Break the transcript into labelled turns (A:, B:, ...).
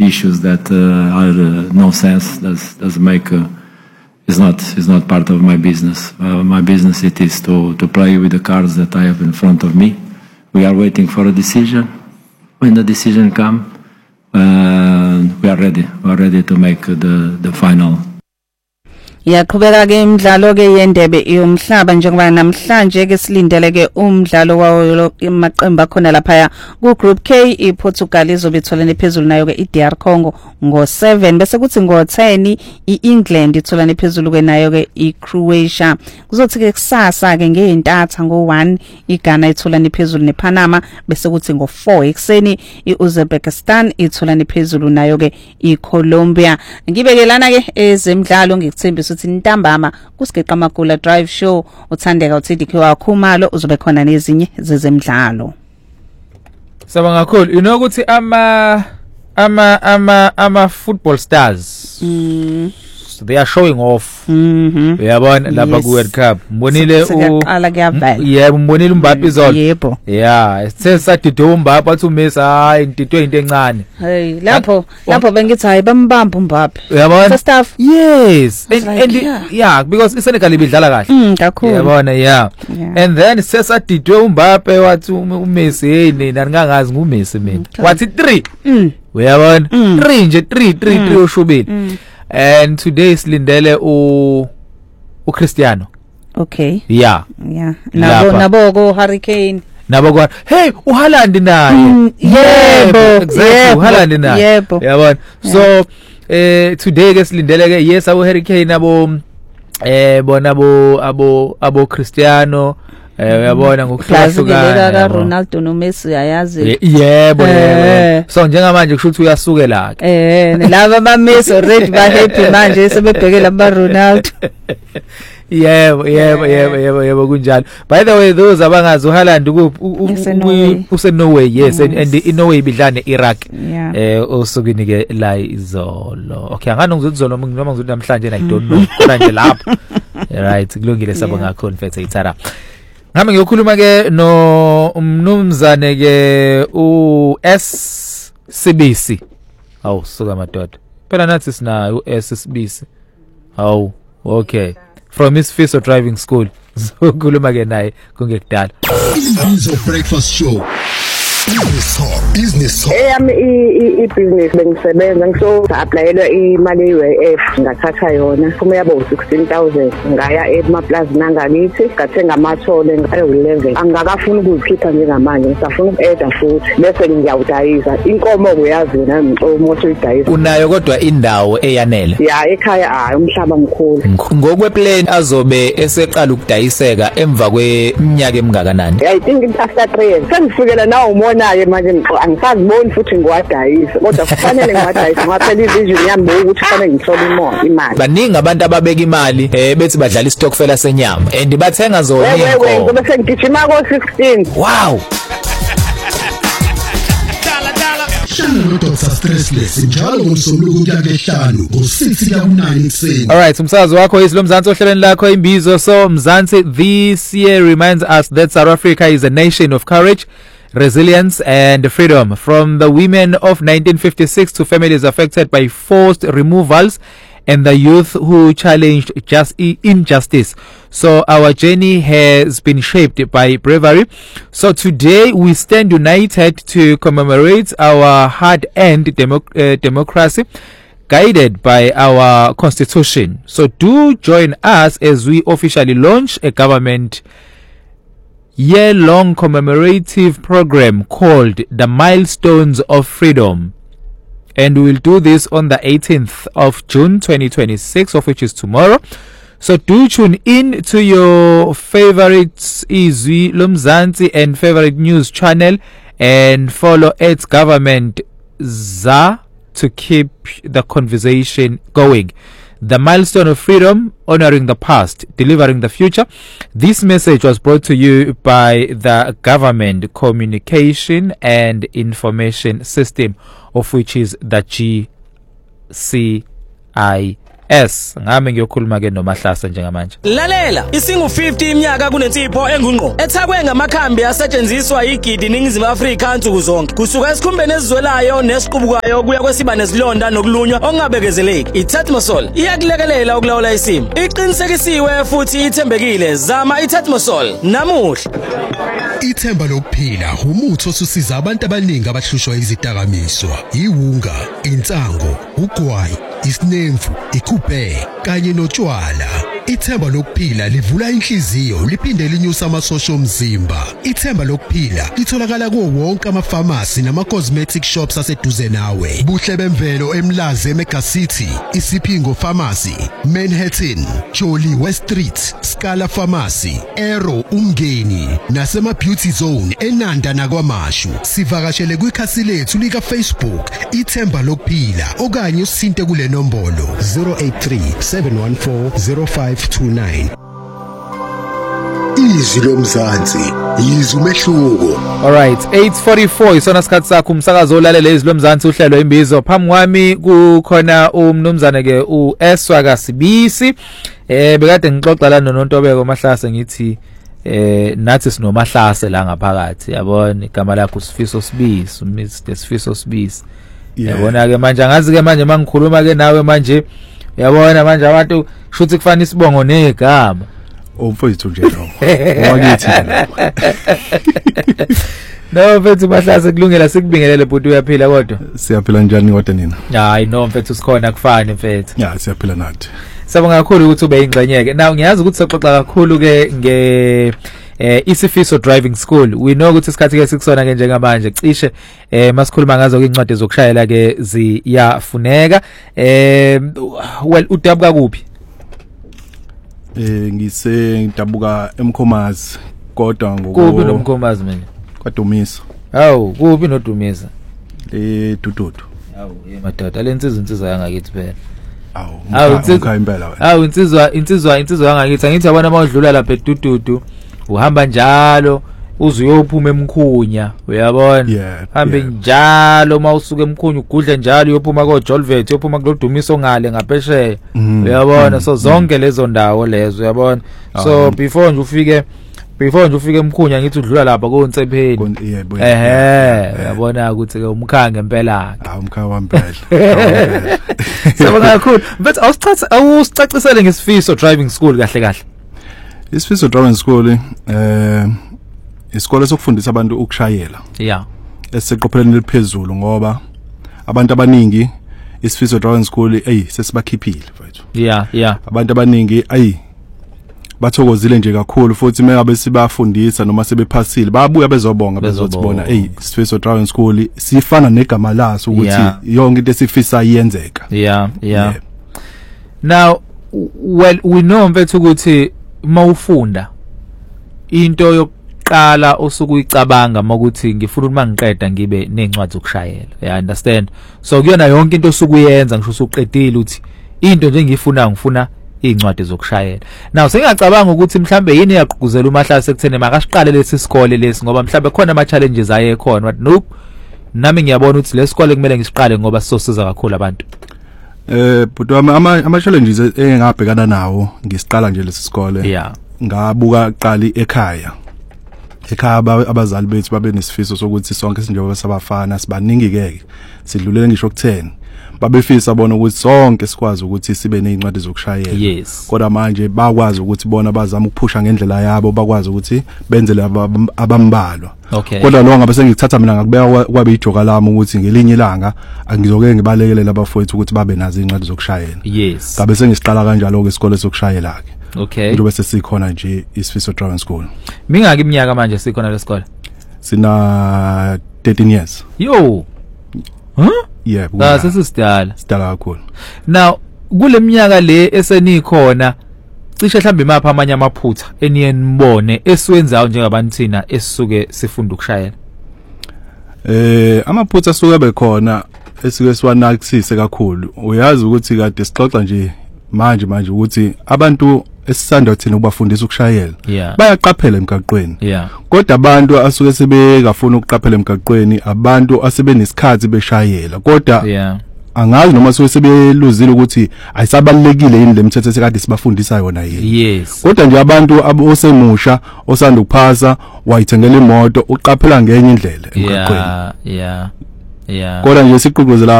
A: issues that are no sense. Doesn't make. Is not part of my business. My business it is to play with the cards that I have in front of me. We are waiting for a decision. When the decision comes, we are ready. We are ready to make the final.
B: Yaqhubeka ke imidlalo ke yendebe yomhlaba njengoba namhlanje ke silindele ke umdlalo wawo amaqembu akhona lapha ku group K iPortugal izobe itholane phezulu nayo ke iDR Congo ngo7 bese kuthi ngo10 iEngland itholane phezulu ke nayo ke iCroatia kuzothi ke kusasa ke ngeentatha ngo1 iGhana itholane phezulu nePanama bese kuthi ngo4 ekseni iUzbekistan itholane phezulu nayo ke iColombia ngibekelana ke ezemidlalo ngikuthembisa uthi ntambama kusigeqa amagula drive show uthandeka uTDK wakhumalo uzobe khona nezinye zezemidlalo
C: Sabanga kakhulu you know ukuthi ama football stars they are showing off uyabona lapha ku World Cup mbonile mbonile uMbappe izolo
B: yebo
C: sesadide uMbappe athi uMessi hayi intito into encane
B: hey lapho bengithi hayi bambamba uMbappe
C: uyabona
B: first half
C: yes and yeah because iSenegal ibidlala kahle
B: kakhulu
C: uyabona and then sesadide uMbappe wathi uMessi hey nina ngingazi nguMessi mina wathi 3 uyabona 3 nje 3 ushubile and today silindele Cristiano
B: okay
C: nabo
B: go Hurricane
C: nabo kwa hey uHaaland naye
B: yebo
C: exactly uHaaland naye yabona so today ke silindele ke yes abo Hurricane bona abo Cristiano uyabona ngokuhlukana
B: ka Ronaldo no Messi ayazi
C: yebo so njengamanje kusho ukuthi uyasukela ke
B: laba ba Messi already ba happy manje sebebhekela ba Ronaldo
C: yebo kunjalo by the way those abangazi uHaaland use Norway yes and in Norway bidlane Iraq osukini ke la izolo okay angani ngizozolo noma ngizothi namhlanje I don't know khona nje lapho right kulungile sabanga khona mfethu ithara ngami ngiyokhuluma ke no umnumzane ke uSBC awu suka madoda phela nathi sina uSBC awu okay from his first driving school sokhuluma ke naye kungekudala
D: Imbizo breakfast show business talk
E: business bengisebenza ngiso-applyelwa imali ye-UIF ngathatha yona kuma yabo 16,000 ngaya emaplaza nangakithi ngathenga amathole ayo11 angakafuni ukuzikhipha njengamanje ngisafuna uku-add futhi bese ngiyawudayisa inkomo uyazi wena ngixomoto uyidayisa
C: unayo kodwa indawo eyanele
E: ekhaya hayi umhlaba mkhulu
C: ngokweplan azobe eseqala ukudayiseka emva kweminyaka emingakanani
E: I think after 3 years sengifikela nawo umonayo manje angisaziboni futhi ngiwadayisa kodwa kufanele ngiwadayisa ngaphela ivision yami ukuthi kufanele ngithole imali
C: baningi abantu ababeka imali bethi badlala istokfela senyama and bathenga zona
E: inkomo bese ngigijima ko16
C: wow
D: Shana Dr. Stressless njalo ngomsombuluko kuya ke5 ngo6 ya ku9 ekseni.
C: Alright umsakazo wakho isilo Mzansi ohlelweni lakho imbizo so Mzansi this year reminds us that South Africa is a nation of courage, resilience and freedom. From the women of 1956 to families affected by forced removals and the youth who challenged injustice. So our journey has been shaped by bravery. So today we stand united to commemorate our hard-earned democracy guided by our constitution. So do join us as we officially launch a government year-long commemorative program called the Milestones of Freedom. And we will do this on the 18th of June 2026, of which is tomorrow. So do tune in to your favorite Izwi Lomzansi and favorite news channel and follow its government ZA to keep the conversation going. The Milestone of Freedom, honoring the past, delivering the future. This message was brought to you by the Government Communication and Information System, of which is the GCIS. S ngami ngiyokhuluma ke noMahlasa njengamanje.
F: Lalela isingu 50 iminyaka kunensipho engungqo ethakwe ngamakhambi asetshenziswa igidi ningizimu Afrika nsuku zonke kusuka esikhumbeni esizwelayo nesiqubukayo kuya kwesiba nesilonda nokulunywa ongabekezeleki. iTetmosol iyakulekelela ukulawula isimo, iqinisekisiwe futhi ithembekile. Zama iTetmosol namuhla.
D: Ithemba lokuphila umuthi osusiza abantu abaningi abahlushwa izidakamizwa, iwunga, insango, ugwayi, isinemfu, ikuphe kanye notshwala. Ithemba lokuphila livula inhliziyo liphinde linyusa amasosha omzimba. Ithemba lokuphila litholakala kuwo wonke amafamasi nama-cosmetic shops aseduze nawe. Buhle bemvelo eMlazi eMega City, Isipingo Pharmacy, Manhattan, Jolly West Street, Scala Pharmacy, Aero Umngeni nasema Beauty Zone eNanda nakwaMashu. Sivakashele kwikhasi lethu lika Facebook Ithemba lokuphila okanye usinte kule nombolo 083 714 0529. Izwi lomzansi yizwe umehluko.
C: Alright, 8:44 isona sikhathi sakho umsakazo olalela izwi lomzansi uhlelo imbizo. Phambi kwami kukhona umnumzane ke uEswa kaSibisi. Bekade ngixoxa la noNtobeko Mahlase ngithi nathi sinoMahlase la ngaphakathi. Yabona igama lakho Sifiso Sibisi, Mr Sifiso Sibisi. Yabona ke manje angazi ke manje mangikhuluma ke nawe manje yabona manje abantu shuthi kufanele isibongo negama
G: umfowethu nje lo wakithi
C: no mfethu Mahlase kulungela sikubingelele bhuti uyaphila kodwa
G: siyaphila njani kodwa nina
C: hayi no mfethu sikhona kufani mfethu
G: ya siyaphila nathi
C: sabonga kakhulu ukuthi ube ingxenyeke now ngiyazi ukuthi soxoxa kakhulu ke nge Isifiso Driving School. We know ukuthi isikhathi ke sikusona ke njengamanje cishe masikhuluma ngazo ke incwadi zokushayela ke ziyafuneka. Well udabuka kuphi?
G: Ngidabuka eMkhomazi kodwa
C: kuphi noMkhomazi mina?
G: KwaDumisa.
C: Hawu kuphi noDumisa?
G: Dududu.
C: Hawu madoda lensiza yangakithi phela.
G: Hawu ukhaya impela wena.
C: Hawu insizwa yangakithi angithi yabona mawudlula lapha eDududu uhamba njalo uze uyophuma eMkhunya uyabona hambe njalo mawusuka eMkhunya ugudle njalo uyophuma koJolvet uyophuma kuloDumiso ngale ngaphesheya uyabona so zonke lezo ndawo lezo uyabona so before nje ufike eMkhunya ngithi udlula lapha koNtsepheni uyabona ukuthi ke umkhange impela ke
G: umkhange wampela
C: sabona kakhulu but awusicacisele ngesifiso driving school kahle kahle.
G: Isifiso Driving School isikole sokufundisa abantu ukushayela.
C: Yeah.
G: Esiqopheleni liphezulu ngoba abantu abaningi Isifiso Driving School sesibakhiphile mfethu.
C: Yeah.
G: Abantu abaningi bathokozile nje kakhulu futhi mengabe sibafundisa noma sebephasile babuya bezobonga bezothi bona Isifiso Driving School sifana negama laso ukuthi yonke into esifisa iyenzeka.
C: Yeah. Now well we know mfethu ukuthi mawufunda into yokuqala osukuyicabanga makuthi ngifuna ukuthi mangiqeda ngibe nencwadi zokushayela you understand so kuyona yonke into osukuyenza ngisho usuqedile uthi into nje ngifuna incwadi zokushayela now sengiyacabanga ukuthi mhlambe yini yaqhuzela uMahlase ekuthene makasiqale lesi sikole lesi ngoba mhlambe khona ama challenges ayekhona but nope nami ngiyabona ukuthi lesikole kumele ngisiqale ngoba sisosiza kakhulu abantu.
G: But ama challenges engabhekana nawo ngisiqala nje lesi sikole ngabuka qali ekhaya abazali bethu babe nesifiso sokuthi sonke sinjengoba sabafana sibaningi ke sidlulele ngisho ku10 babefisa bona ukuthi sonke sikwazi ukuthi sibe nezincwadi zokushayela kodwa manje bakwazi ukuthi bona bazama ukuphusha ngendlela yabo bakwazi ukuthi benzele abambalwa kodwa lo ngabe sengithatha mina ngakubeka kwabe ijoka lami ukuthi ngelinye ilanga angizoke ngibalekelele abafowethu ukuthi babe nazo izincwadi zokushayela ngabe sengisiqala kanjalo ke isikole sokushayela ke njobe sesikhona nje Isifiso Driving School.
C: Mingaki iminyaka manje sikhona lesikole?
G: Sina 13 years.
C: Yo.
G: Yeah,
C: sesisidala
G: kakhulu.
C: Now kule minyaka le esenikhona cishe mhlambe mapha amanye amaphutha eniye nibone esiwenzayo njengabantu thina esisuke sifunda ukushayela.
G: Amaphutha asuke bekhona esike siwanakisise kakhulu. Uyazi ukuthi kade sixoxa nje manje ukuthi abantu esisanda thina ukubafundisa ukushayela bayaqaphela emgaqweni kodwa abantu asuke sebekafuna ukuqaphela emgaqweni abantu asebenesikhathi beshayela kodwa angazi noma sebeluzile ukuthi ayisabalekile yini lemithetho esekade sibafundisa yona yini.
C: Yes.
G: Kodwa nje abantu osemusha osanda ukuphasa wayithengela imoto uqaphela ngenye indlela emgaqweni.
C: Yeah.
G: Kodwa nje siqhubuzela